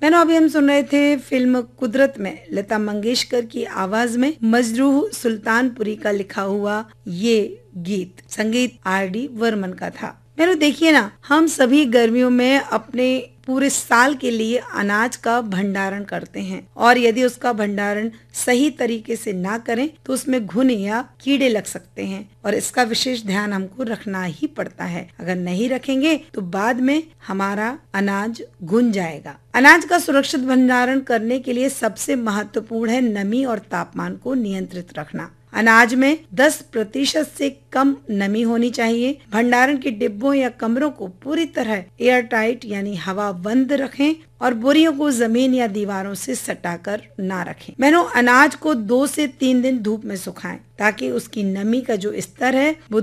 बहनों, अभी हम सुन रहे थे फिल्म कुदरत में लता मंगेशकर की आवाज में मजरूह सुल्तानपुरी का लिखा हुआ ये गीत, संगीत RD बर्मन का था। बहनों देखिए ना, हम सभी गर्मियों में अपने पूरे साल के लिए अनाज का भंडारण करते हैं और यदि उसका भंडारण सही तरीके से ना करें तो उसमें घुन या कीड़े लग सकते हैं और इसका विशेष ध्यान हमको रखना ही पड़ता है। अगर नहीं रखेंगे तो बाद में हमारा अनाज घुन जाएगा। अनाज का सुरक्षित भंडारण करने के लिए सबसे महत्वपूर्ण है नमी और तापमान को नियंत्रित रखना। अनाज में 10% से कम नमी होनी चाहिए। भंडारण के डिब्बों या कमरों को पूरी तरह एयर टाइट यानी हवा बंद रखें और बोरियों को जमीन या दीवारों से सटाकर ना रखें। बहनों, अनाज को 2 से 3 दिन धूप में सुखाएं ताकि उसकी नमी का जो स्तर है वो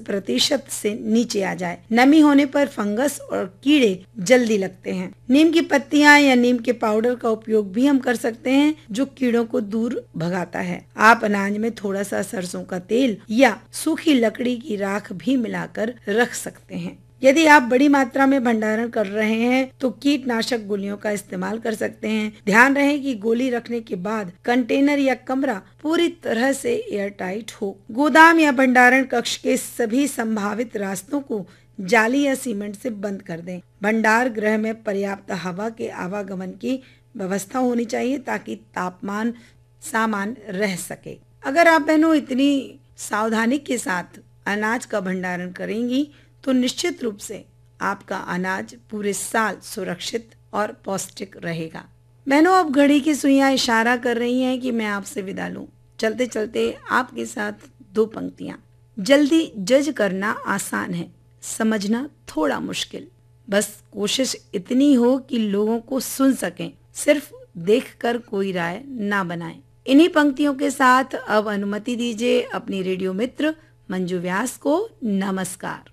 10% से नीचे आ जाए। नमी होने पर फंगस और कीड़े जल्दी लगते हैं। नीम की पत्तियां या नीम के पाउडर का उपयोग भी हम कर सकते हैं जो कीड़ों को दूर भगाता है। आप अनाज में थोड़ा सा सरसों का तेल या सूखी लकड़ी की राख भी मिलाकर रख सकते हैं। यदि आप बड़ी मात्रा में भंडारण कर रहे हैं तो कीटनाशक गोलियों का इस्तेमाल कर सकते हैं। ध्यान रहे कि गोली रखने के बाद कंटेनर या कमरा पूरी तरह से एयर टाइट हो। गोदाम या भंडारण कक्ष के सभी संभावित रास्तों को जाली या सीमेंट से बंद कर दें। भंडार गृह में पर्याप्त हवा के आवागमन की व्यवस्था होनी चाहिए ताकि तापमान सामान्य रह सके। अगर आप बहनों इतनी सावधानी के साथ अनाज का भंडारण करेंगी तो निश्चित रूप से आपका अनाज पूरे साल सुरक्षित और पौष्टिक रहेगा। बहनों, अब घड़ी की सुइयां इशारा कर रही हैं कि मैं आपसे विदा लूं। चलते चलते आपके साथ 2 पंक्तियां। जल्दी जज करना आसान है, समझना थोड़ा मुश्किल। बस कोशिश इतनी हो कि लोगों को सुन सकें, सिर्फ देखकर कोई राय ना बनाएं। इन्हीं पंक्तियों के साथ अब अनुमति दीजिए अपनी रेडियो मित्र मंजू व्यास को नमस्कार।